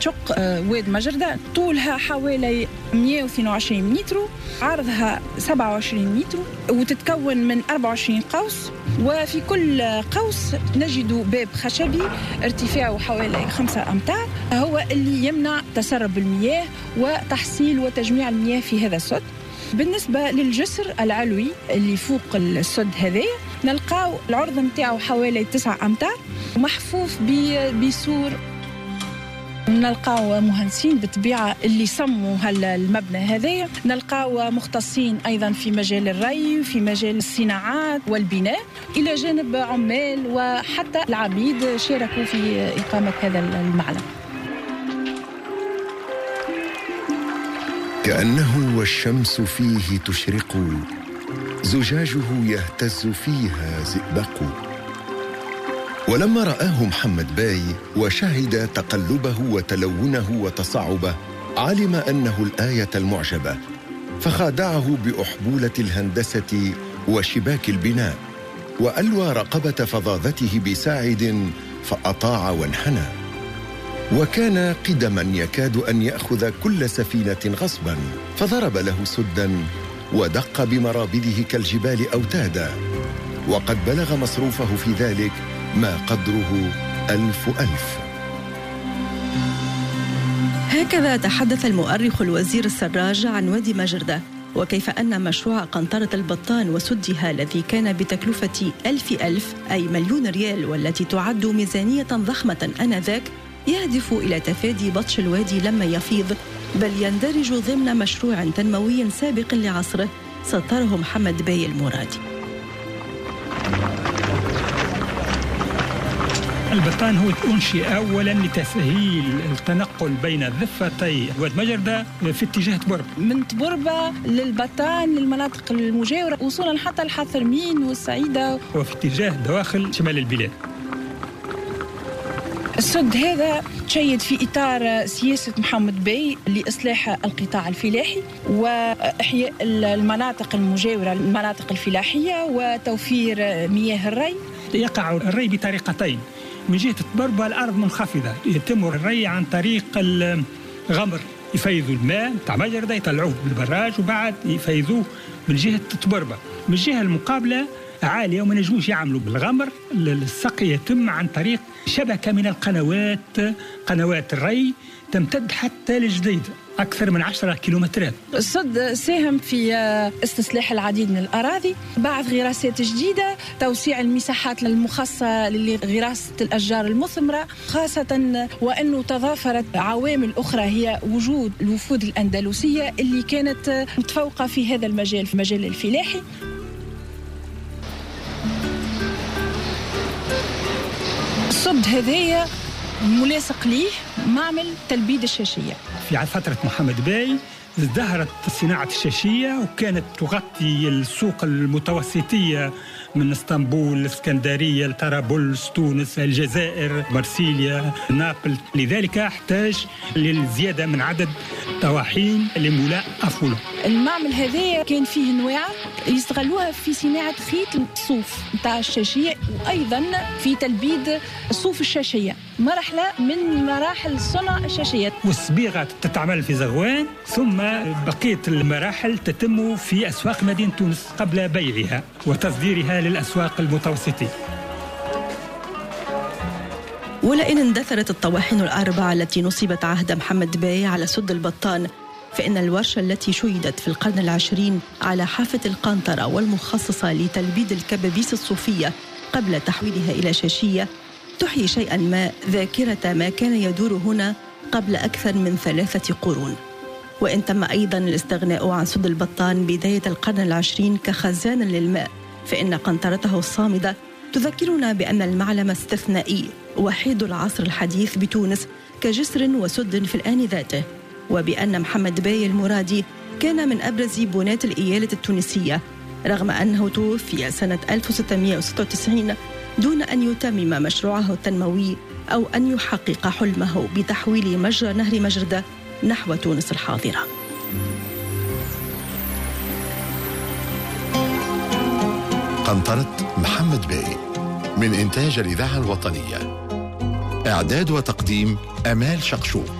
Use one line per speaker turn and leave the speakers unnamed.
تشق واد مجردة، طولها حوالي 122 متر، عرضها 27 متر، وتتكون من 24 قوس، وفي كل قوس نجد باب خشبي ارتفاعه حوالي 5 أمتار، هو اللي يمنع تسرب المياه وتحصيل وتجميع المياه في هذا السد. بالنسبة للجسر العلوي اللي فوق السد هذا، نلقاو العرض متاعه حوالي 9 أمتار، ومحفوف بسور. نلقاو مهندسين بالطبيعة اللي صمموا المبنى هذا، نلقاو مختصين أيضا في مجال الري وفي مجال الصناعات والبناء، إلى جانب عمال وحتى العبيد شاركوا في إقامة هذا المعلم.
كأنه والشمس فيه تشرق، زجاجه يهتز فيها زئبق. ولما رآه محمد باي وشهد تقلبه وتلونه وتصعبه، علم أنه الآية المعجبة، فخادعه بأحبولة الهندسة وشباك البناء، وألوى رقبة فظاظته بساعد فأطاع وانحنى. وكان قدما يكاد أن يأخذ كل سفينة غصبا، فضرب له سدا ودق بمرابده كالجبال أوتادا، وقد بلغ مصروفه في ذلك ما قدره 1000.
هكذا تحدث المؤرخ الوزير السراج عن وادي مجردة، وكيف أن مشروع قنطرة البطان وسدها الذي كان بتكلفة 1000 أي مليون ريال، والتي تعد ميزانية ضخمة آنذاك، يهدف إلى تفادي بطش الوادي لما يفيض، بل يندرج ضمن مشروع تنموي سابق لعصره سطره محمد باي المرادي.
البطان هو أنشئ أولا لتسهيل التنقل بين ضفتي واد مجردة في اتجاه تبربة،
من تبربة للبطان للمناطق المجاورة، وصولا حتى الحاثرمين والسعيدة،
وفي اتجاه دواخل شمال البلاد.
السد هذا تشيد في إطار سياسة محمد باي لإصلاح القطاع الفلاحي وإحياء المناطق المجاورة المناطق الفلاحية وتوفير مياه الري.
يقع الري بطريقتين، من جهة تبربة الأرض منخفضة، يتم الري عن طريق الغمر، يفيذوا الماء تاع مجردة يطلعوه بالبراج وبعد يفيذوه من جهة تبربة. من الجهة المقابلة عالية وما نجموش يعملوا بالغمر، السقي يتم عن طريق شبكة من القنوات، قنوات الري تمتد حتى للجديد أكثر من 10 كيلومترات.
السد ساهم في استصلاح العديد من الأراضي، بعض غراسات جديدة، توسيع المساحات المخصصة لغراسة الأشجار المثمرة، خاصة وأنه تضافرت عوامل أخرى هي وجود الوفود الأندلسية اللي كانت متفوقة في هذا المجال، في المجال الفلاحي. السد هذايا ملاصق ليه معمل تلبيد الشاشية.
في فترة محمد باي ازدهرت صناعة الشاشية، وكانت تغطي السوق المتوسطية من اسطنبول، الاسكندرية، طرابلس، تونس، الجزائر، مرسيليا، نابل. لذلك احتاج للزيادة من عدد طواحين لملاء أفوله.
المعمل هذا كان فيه نواع يستغلوها في صناعة خيط الصوف نتاع الشاشية، وأيضا في تلبيد صوف الشاشية، مرحلة من مراحل صنع الشاشيات.
والصبيغة تتعمل في زغوان، ثم بقية المراحل تتم في أسواق مدينة تونس قبل بيعها وتصديرها للأسواق المتوسطة.
ولئن اندثرت الطواحين الأربعة التي نصبت عهد محمد باي على سد البطان، فإن الورشة التي شيدت في القرن العشرين على حافة القنطرة والمخصصة لتلبيد الكبابيس الصوفية قبل تحويلها إلى شاشية تحيي شيئا ما ذاكرة ما كان يدور هنا قبل أكثر من 3 قرون. وإن تم أيضا الاستغناء عن سد البطان بداية القرن العشرين كخزان للماء، فإن قنطرته الصامدة تذكرنا بأن المعلم استثنائي وحيد العصر الحديث بتونس كجسر وسد في الآن ذاته، وبأن محمد باي المرادي كان من أبرز بناة الإيالة التونسية، رغم أنه توفي سنة 1696 دون أن يتمم مشروعه التنموي أو أن يحقق حلمه بتحويل مجرى نهر مجردة نحو تونس الحاضرة.
قنطرة محمد باي من إنتاج الإذاعة الوطنية. إعداد وتقديم أمال شقشوق.